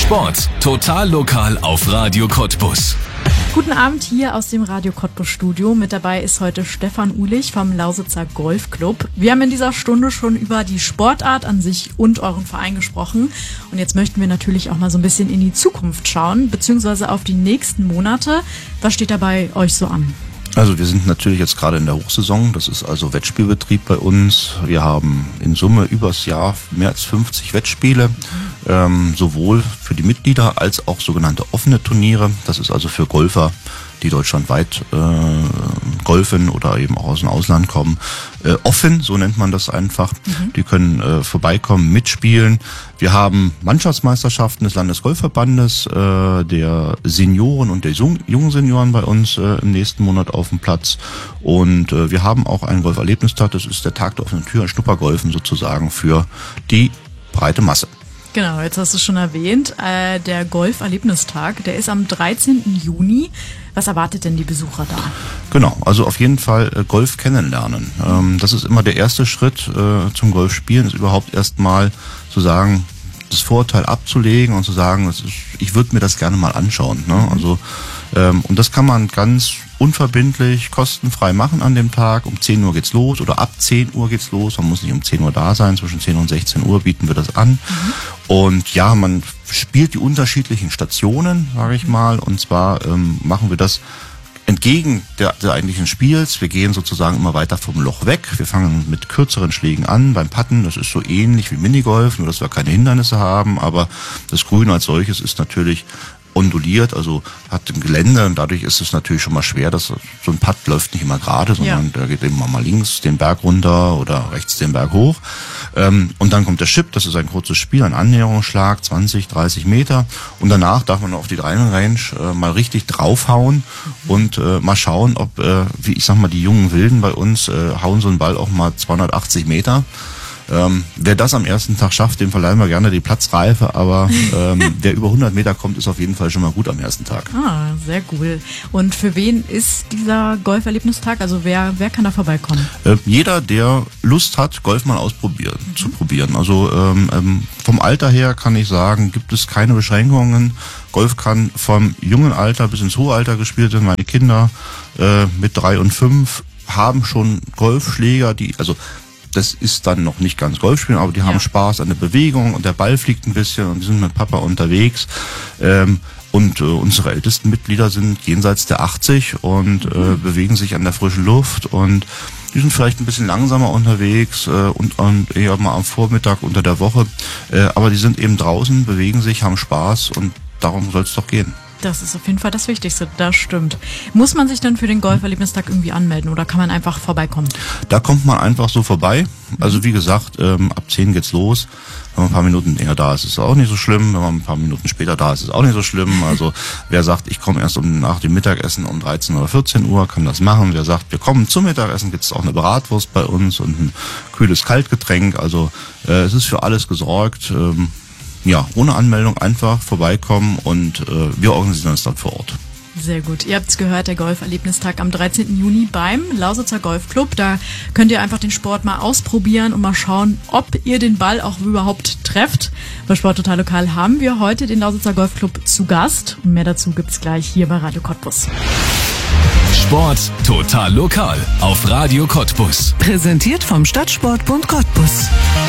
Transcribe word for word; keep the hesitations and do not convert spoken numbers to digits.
Sport total lokal auf Radio Cottbus. Guten Abend hier aus dem Radio Cottbus Studio. Mit dabei ist heute Stefan Uhlich vom Lausitzer Golfclub. Wir haben in dieser Stunde schon über die Sportart an sich und euren Verein gesprochen. Und jetzt möchten wir natürlich auch mal so ein bisschen in die Zukunft schauen, beziehungsweise auf die nächsten Monate. Was steht da bei euch so an? Also wir sind natürlich jetzt gerade in der Hochsaison, das ist also Wettspielbetrieb bei uns. Wir haben in Summe übers Jahr mehr als fünfzig Wettspiele, ähm, sowohl für die Mitglieder als auch sogenannte offene Turniere. Das ist also für Golfer, die deutschlandweit äh, golfen oder eben auch aus dem Ausland kommen. Äh, offen, so nennt man das einfach. Mhm. Die können äh, vorbeikommen, mitspielen. Wir haben Mannschaftsmeisterschaften des Landesgolfverbandes, äh, der Senioren und der jungen Senioren bei uns äh, im nächsten Monat auf dem Platz. Und äh, wir haben auch einen Golferlebnistag, das ist der Tag der offenen Tür, ein Schnuppergolfen sozusagen für die breite Masse. Genau, jetzt hast du schon erwähnt, äh, der Golferlebnistag, der ist am dreizehnten Juni. Was erwartet denn die Besucher da? Genau, also auf jeden Fall äh, Golf kennenlernen. Ähm, das ist immer der erste Schritt äh, zum Golfspielen, ist überhaupt erstmal zu sagen, das Vorurteil abzulegen und zu sagen, das ist, ich würde mir das gerne mal anschauen. Ne? Also ähm, und das kann man ganz unverbindlich, kostenfrei machen an dem Tag. Um zehn Uhr geht's los oder ab zehn Uhr geht's los. Man muss nicht um zehn Uhr da sein. Zwischen zehn und sechzehn Uhr bieten wir das an. Mhm. Und ja, man spielt die unterschiedlichen Stationen, sage ich mal. Und zwar ähm, machen wir das entgegen der, der eigentlichen Spiels. Wir gehen sozusagen immer weiter vom Loch weg. Wir fangen mit kürzeren Schlägen an beim Putten. Das ist so ähnlich wie Minigolf, nur dass wir keine Hindernisse haben. Aber das Grün als solches ist natürlich onduliert, also hat ein Gelände und dadurch ist es natürlich schon mal schwer, dass so ein Putt läuft nicht immer gerade, sondern ja. der geht immer mal links den Berg runter oder rechts den Berg hoch. Ähm, und dann kommt der Chip, das ist ein kurzes Spiel, ein Annäherungsschlag, zwanzig, dreißig Meter. Und danach darf man auf die Driving Range äh, mal richtig draufhauen und äh, mal schauen, ob, äh, wie ich sag mal, die jungen Wilden bei uns äh, hauen so einen Ball auch mal zweihundertachtzig Meter. Ähm, wer das am ersten Tag schafft, dem verleihen wir gerne die Platzreife, aber ähm, wer über hundert Meter kommt, ist auf jeden Fall schon mal gut am ersten Tag. Ah, sehr cool. Und für wen ist dieser Golferlebnistag? Also wer wer kann da vorbeikommen? Äh, jeder, der Lust hat, Golf mal ausprobieren, mhm. zu probieren. Also ähm, vom Alter her kann ich sagen, gibt es keine Beschränkungen. Golf kann vom jungen Alter bis ins hohe Alter gespielt werden. Meine Kinder äh, mit drei und fünf haben schon Golfschläger, die also das ist dann noch nicht ganz Golfspielen, aber die haben ja. Spaß an der Bewegung und der Ball fliegt ein bisschen und die sind mit Papa unterwegs. Ähm, und äh, unsere ältesten Mitglieder sind jenseits der achtzig und äh, mhm. bewegen sich an der frischen Luft und die sind vielleicht ein bisschen langsamer unterwegs äh, und, und eher mal am Vormittag unter der Woche. Äh, aber die sind eben draußen, bewegen sich, haben Spaß und darum soll es doch gehen. Das ist auf jeden Fall das Wichtigste, das stimmt. Muss man sich dann für den Golferlebnistag irgendwie anmelden oder kann man einfach vorbeikommen? Da kommt man einfach so vorbei. Also wie gesagt, ähm, ab zehn geht's los. Wenn man ein paar Minuten eher da ist, ist es auch nicht so schlimm. Wenn man ein paar Minuten später da ist, ist es auch nicht so schlimm. Also wer sagt, ich komme erst um, nach dem Mittagessen um dreizehn oder vierzehn Uhr, kann das machen. Wer sagt, wir kommen zum Mittagessen, gibt's auch eine Bratwurst bei uns und ein kühles Kaltgetränk. Also äh, es ist für alles gesorgt. Ähm, Ja, ohne Anmeldung einfach vorbeikommen und äh, wir organisieren das dann vor Ort. Sehr gut. Ihr habt's gehört, der Golferlebnistag am dreizehnten Juni beim Lausitzer Golfclub. Da könnt ihr einfach den Sport mal ausprobieren und mal schauen, ob ihr den Ball auch überhaupt trefft. Bei Sport total lokal haben wir heute den Lausitzer Golfclub zu Gast. Und mehr dazu gibt's gleich hier bei Radio Cottbus. Sport total lokal auf Radio Cottbus. Präsentiert vom Stadtsportbund Cottbus.